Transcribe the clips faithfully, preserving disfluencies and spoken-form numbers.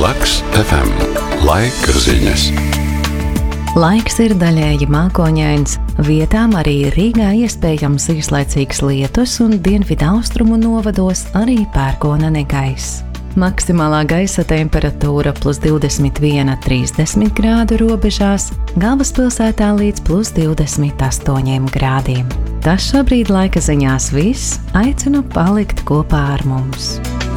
Laks F M. Laika ziņas. Laiks ir daļēji mākoņains, vietām arī Rīgā iespējams īslaicīgs lietus un dienvidu austrumu novados arī pērkona negaiss. Maksimālā gaisa temperatūra plus divdesmit viens līdz trīsdesmit grādu robežās, galvaspilsētā līdz plus divdesmit astoņi grādiem. Tas šobrīd laika ziņās viss, aicinu palikt kopā ar mums.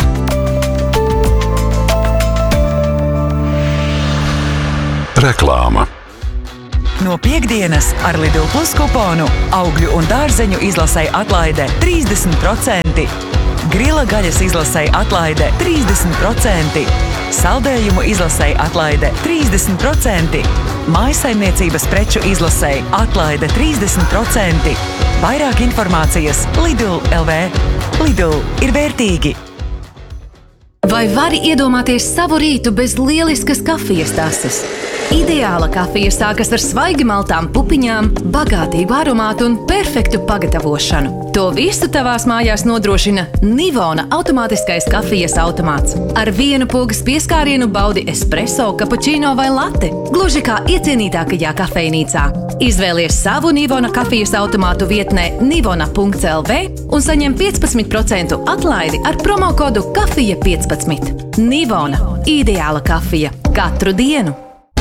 Reklāma. No piektdienas ar Lidl Plus kuponu augļu un dārzeņu izlasei atlaide trīsdesmit procenti, grila gaļas izlasei atlaide trīsdesmit procenti, saldējumu izlasei atlaide trīsdesmit procenti, mājsaimniecības preču izlasei atlaide trīsdesmit procenti. Vairāk informācijas Lidl L V. Lidl ir vērtīgi. Vai vari iedomāties savu rītu bez lieliskas kafijas tases? Ideāla kafija sākas ar svaigi maltām pupiņām, bagātīgu aromātu un perfektu pagatavošanu. To visu tavās mājās nodrošina Nivona automātiskais kafijas automāts. Ar vienu pogas pieskārienu baudi espresso, kapučīno vai late, gluži kā iecienītākajā kafejnīcā. Izvēlies savu Nivona kafijas automātu vietnē nivona punkts L V un saņem piecpadsmit procentu atlaidi ar promokodu kafija piecpadsmit. Nivona – ideāla kafija katru dienu.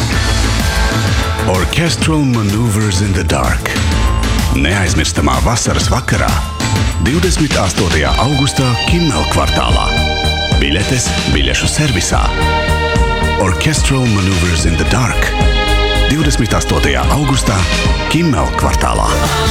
Orchestral Maneuvers in the Dark. Neaizmirstamā vasaras vakarā divdesmit astotajā augustā Kimmel kvartālā. Biļetes biļešu servisā. Orchestral Maneuvers in the Dark. divdesmit astotajā augustā Kimmel kvartālā.